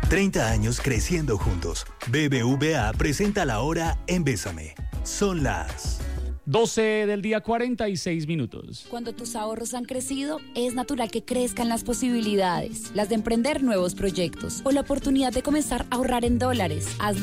30 años creciendo juntos. BBVA presenta la hora en Bésame. Son las 12 del día, 46 minutos. Cuando tus ahorros han crecido, es natural que crezcan las posibilidades, las de emprender nuevos proyectos o la oportunidad de comenzar a ahorrar en dólares. Hazlo